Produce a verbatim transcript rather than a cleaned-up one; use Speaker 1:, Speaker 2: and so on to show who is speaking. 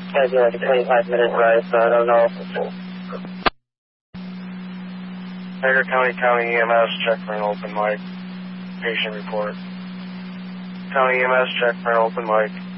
Speaker 1: Gonna do like a twenty-five minute ride, so I don't know.
Speaker 2: Edgar County County E M S, check for an open mic. Patient report. County E M S, check for an open mic.